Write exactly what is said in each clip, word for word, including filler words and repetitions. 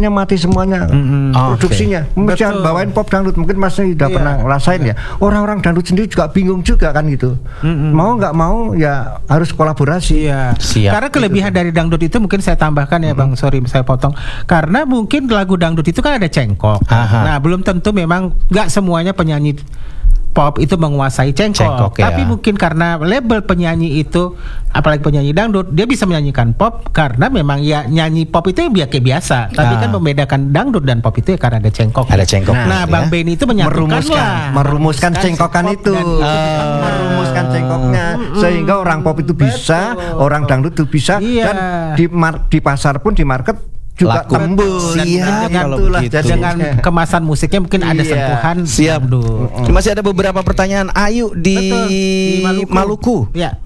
semuanya mati semuanya mm-hmm. produksinya. Okay. Mesti bawain pop dangdut, mungkin Mas sudah yeah. pernah ngerasain yeah. ya. Orang-orang dangdut sendiri juga bingung juga kan gitu. Mm-hmm. Mau nggak mau ya harus kolaborasi. Iya. Siap. Karena kelebihan gitu. Dari dangdut itu mungkin saya tambahkan ya mm-hmm. Bang, sorry saya potong. Karena mungkin lagu dangdut itu kan ada cengkok. Aha. Nah belum tentu memang nggak semuanya penyanyi pop itu menguasai cengkok, cengkok tapi ya. Mungkin karena label penyanyi itu, apalagi penyanyi dangdut, dia bisa menyanyikan pop karena memang ya nyanyi pop itu ya kayak biasa. Tapi ah. kan membedakan dangdut dan pop itu ya karena ada cengkok. Ada cengkok. Nah, nah Bang ya. Benny itu menyatukan merumuskan, lah, merumuskan cengkokan itu, uh, merumuskan cengkoknya mm, sehingga orang pop itu bisa, betul. Orang dangdut itu bisa, iya. Dan di mar- di pasar pun di market juga laku. Tembus siap dengan, kalau begitu. Dengan kemasan musiknya mungkin ada iya. sentuhan siap. Mm-hmm. Masih ada beberapa pertanyaan Ayu di, di Maluku, Maluku. Ya.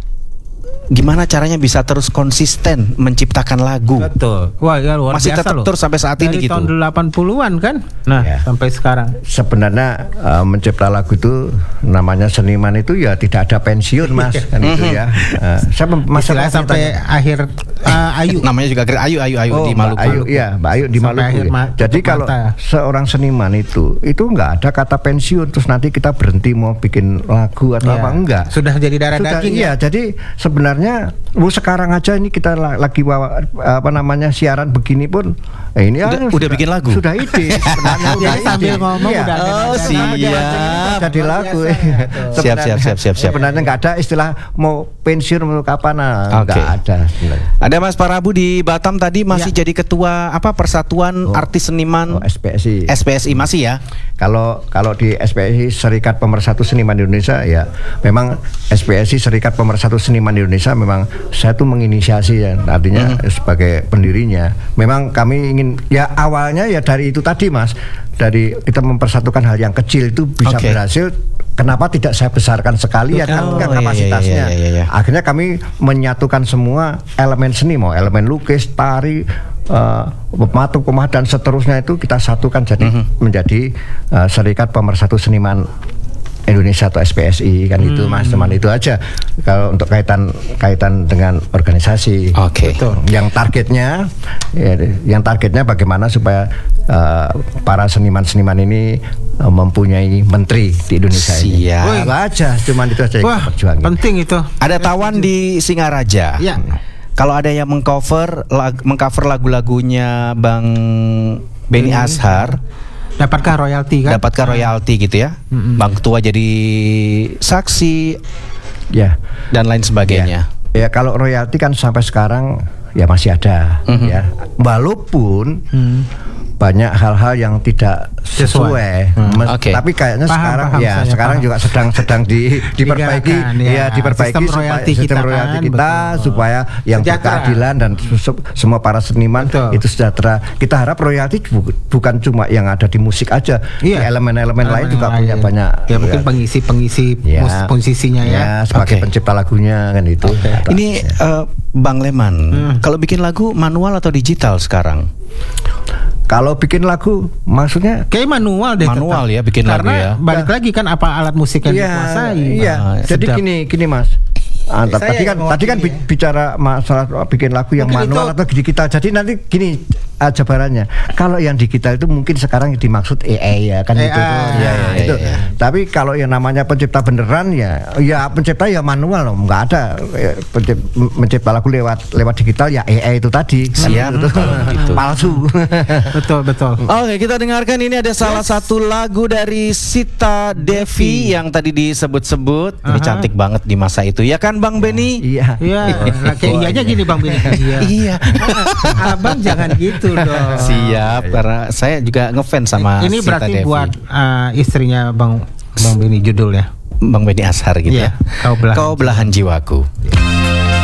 Gimana caranya bisa terus konsisten menciptakan lagu? Betul. Wah, ya luar masih biasa tetap loh. Terus sampai saat dari ini gitu. Tahun delapan puluhan kan? Nah, ya. Sampai sekarang. Sebenarnya uh, mencipta lagu itu namanya seniman itu ya tidak ada pensiun, Mas. Kan itu ya. Uh, saya masa sampai akhir uh, Ayu. Namanya juga Ayu Ayu Ayu oh, di Maluku. Ayu, iya, Mbak Ayu di sampai Maluku. Ya. Ma- Jadi kalau mata. Seorang seniman itu itu enggak ada kata pensiun terus nanti kita berhenti mau bikin lagu atau ya. Apa enggak. Sudah jadi darah Sudah, daging iya, ya. Jadi sebenarnya sekarang aja ini kita lagi bawa apa namanya siaran begini pun eh ini udah, ya, udah bikin lagu sudah ide sebenarnya udah ide sambil ngomong iya. Udah oh ada siap jadi lagu siap siap siap siap siap sebenarnya nggak ada istilah mau pensiun mau kapan nah, okay. nggak ada sebenarnya. Ada Mas Parabu di Batam tadi masih ya. Jadi ketua apa Persatuan oh. Artis Seniman oh, S P S I S P S I masih ya kalau kalau di S P S I Serikat Pemersatu Seniman Indonesia ya memang S P S I Serikat Pemersatu Seniman Indonesia memang saya tuh menginisiasi ya artinya mm-hmm. sebagai pendirinya memang kami ingin ya awalnya ya dari itu tadi Mas dari kita mempersatukan hal yang kecil itu bisa okay. berhasil kenapa tidak saya besarkan sekali ya kan, oh, kan kapasitasnya iya, iya, iya, iya. Akhirnya kami menyatukan semua elemen seni mau elemen lukis tari uh, pematung pemah dan seterusnya itu kita satukan jadi mm-hmm. menjadi uh, Serikat Pemersatu Seniman Indonesia atau S P S I kan hmm. itu Mas teman itu aja kalau untuk kaitan kaitan dengan organisasi. Oke. Okay. Yang targetnya ya, yang targetnya bagaimana supaya uh, para seniman-seniman ini uh, mempunyai menteri di Indonesia Siap. ini. Siap. aja cuman itu aja yang Wah, perjuangin. Penting itu. Ada Tawan di Singaraja. Ya. Kalau ada yang mengcover lag, mengcover lagu-lagunya Bang Benny hmm. Ashar dapatkan royalti kan? Dapatkan royalti gitu ya. Mm-hmm. Bang Ketua jadi saksi ya dan lain sebagainya. Ya, ya kalau royalti kan sampai sekarang ya masih ada mm-hmm. ya. Walaupun mm. banyak hal-hal yang tidak sesuai, hmm. Mes- okay. tapi kayaknya paham, sekarang paham, ya saya sekarang paham. juga sedang sedang di, diperbaiki ya, ya diperbaiki sistem supaya royalti sistem kita, royalti kan, kita betul. supaya yang sejahtera. Berkeadilan dan su- semua para seniman betul. Itu sejahtera. Kita harap royalti bu- bukan cuma yang ada di musik aja, iya. elemen-elemen lain juga lain. Punya banyak. Ya mungkin pengisi-pengisi ya. mus- posisinya ya, ya sebagai okay. pencipta lagunya kan itu. Okay. Ini uh, Bang Leman, hmm. kalau bikin lagu manual atau digital sekarang? Kalau bikin lagu maksudnya kayak manual deh manual tetap. Ya bikin karena lagu ya. Balik lagi kan apa alat musik yang iya, dikuasai. Iya. Nah, jadi sedap. gini gini Mas. Antara, tadi kan tadi kan ya. bicara masalah bikin lagu yang mungkin manual itu, atau digital. Jadi nanti gini uh, jabarannya. Kalau yang digital itu mungkin sekarang dimaksud A I ya kan A I, itu. Ya, ya, itu. Ya, ya. Tapi kalau yang namanya pencipta beneran ya ya pencipta ya manual loh, enggak ada pencipta, mencipta lagu lewat lewat digital ya A I itu tadi. Siap. Gitu. Gitu. Palsu. Betul betul. Oke, kita dengarkan ini ada salah yes. satu lagu dari Sita Devi yang tadi disebut-sebut. Uh-huh. Ini cantik banget di masa itu ya kan Bang Benny? Iya. Iya. Kayak iyanya gini Bang Benny. Iya. Iya. Abang jangan gitu dong. Siap, karena saya juga ngefans sama ini Sita berarti Devi. buat uh, istrinya Bang Bang Benny judulnya. Bang Benny Ashar gitu iya. ya. Kau belahan, Kau belahan jiwaku.